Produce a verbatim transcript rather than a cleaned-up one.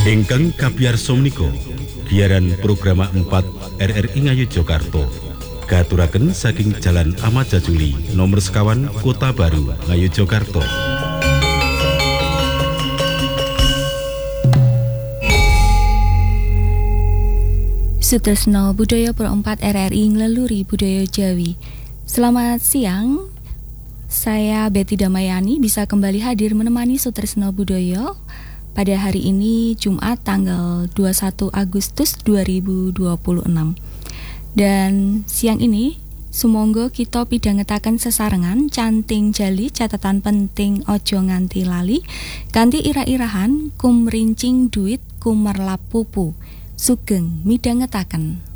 Ingkang kabiyarsa menika giaran program empat R R I Ngayogyakarta katuraken saking Jalan Ahmad Jajuli nomor sekawan Kota Baru Ngayogyakarta. Sutresno Budaya Pro empat R R I Ngleluri Budaya Jawi. Selamat siang. Saya Betty Damayani bisa kembali hadir menemani Sutresno Budaya pada hari ini Jumat tanggal dua puluh satu Agustus dua ribu dua puluh enam. Dan siang ini sumangga kita pidhangetaken sesarengan canting jali catatan penting ojo nganti lali kanthi ira-irahan kumrincing duit kumerlap pupu. Sugeng midhangetaken.